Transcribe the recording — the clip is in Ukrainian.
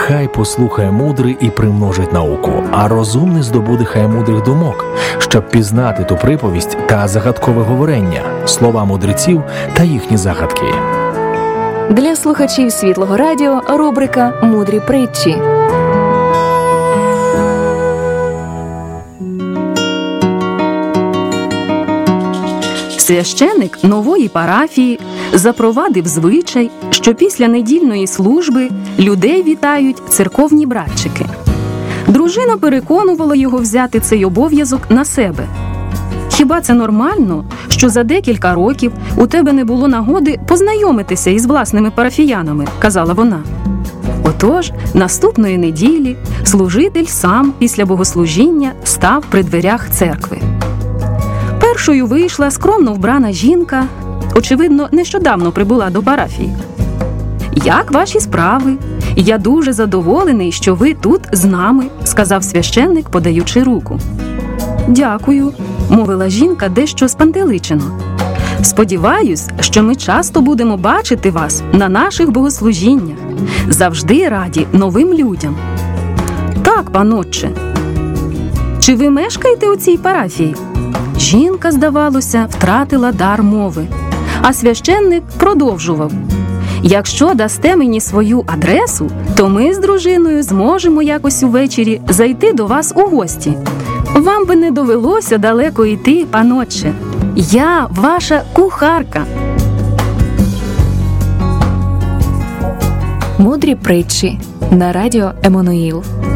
Хай послухає мудрий і примножить науку, а розумний здобуде хай мудрих думок, щоб пізнати ту приповість та загадкове говорення, слова мудреців та їхні загадки. Для слухачів Світлого радіо рубрика «Мудрі притчі». Священик нової парафії запровадив звичай, що після недільної служби людей вітають церковні братчики. Дружина переконувала його взяти цей обов'язок на себе. «Хіба це нормально, що за декілька років у тебе не було нагоди познайомитися із власними парафіянами?» – казала вона. Отож, наступної неділі служитель сам після богослужіння став при дверях церкви. Першою вийшла скромно вбрана жінка, очевидно, нещодавно прибула до парафії. «Як ваші справи? Я дуже задоволений, що ви тут з нами», – сказав священник, подаючи руку. «Дякую», – мовила жінка дещо спантеличено. «Сподіваюсь, що ми часто будемо бачити вас на наших богослужіннях. Завжди раді новим людям». «Так, панотче». «Чи ви мешкаєте у цій парафії?» Жінка, здавалося, втратила дар мови, а священник продовжував. «Якщо дасте мені свою адресу, то ми з дружиною зможемо якось увечері зайти до вас у гості. Вам би не довелося далеко йти, панотче. Я ваша кухарка». Мудрі притчі на радіо Еммануїл.